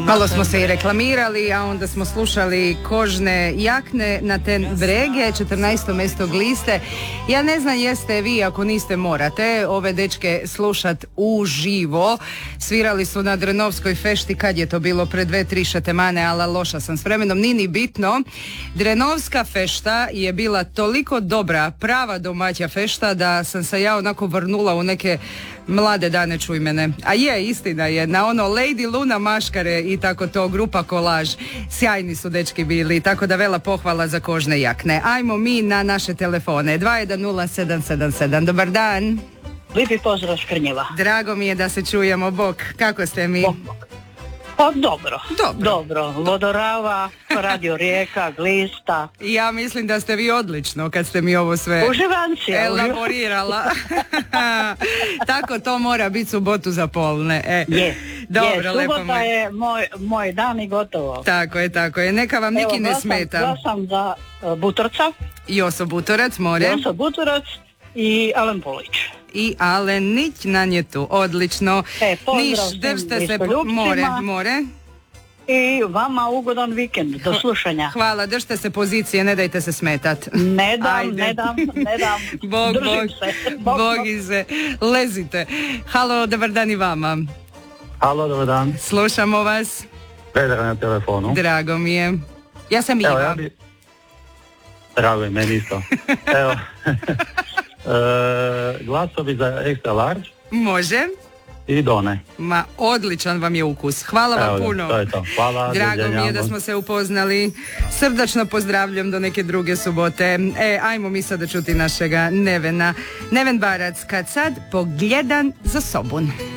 Malo smo se i reklamirali, a onda smo slušali Kožne jakne na ten brege, 14. mesto gliste. Ja ne znam jeste vi, ako niste morate ove dečke slušat uživo. Svirali su na Drenovskoj fešti, kad je to bilo, pred 2-3 šatemane, ali loša sam s vremenom, nini bitno. Drenovska fešta je bila toliko dobra, prava domaća fešta, da sam se ja onako vrnula u neke mlade dane, čuj mene. A je, istina je, na ono Lady Luna Maškare i tako to, grupa Kolaž. Sjajni su dečki bili, tako da vela pohvala za Kožne jakne. Ajmo mi na naše telefone. 210777. Dobar dan. Lijepi pozdrav s Krnjeva. Drago mi je da se čujemo, bok. Kako ste mi? Bok. Pa dobro. Vodorava, Radio Rijeka, Glista. Ja mislim da ste vi odlično kad ste mi ovo sve Uživanci, elaborirala. Tako to mora biti subotu za polne. Dobro, lepo subota je moj dan i gotovo. Tako je. Neka vam neki ne smeta. Ja sam za Butorca. Joso Butorac, more. Joso Butorac i Alen Polić. I Alenić na njetu, odlično. Pozdrav Niš, držite se, more. I vama ugodan vikend, do slušanja. Hvala, držite se pozicije, ne dajte se smetat. Ne dam. Bogi se, lezite. Halo, dobar dan i vama. Halo, dobar dan. Slušamo vas. Predrag na telefonu. Drago mi je. Ja sam Iva. Drago je, meni isto. Evo, glasovi za Extra Large. Može. I Done. Ma, odličan vam je ukus. Hvala vam puno. To je to. Hvala. Drago mi je da smo se upoznali. Srdačno pozdravljam do neke druge subote. Ajmo mi sada čuti našega Nevena. Neven Barac, kad sad pogledan za sobun.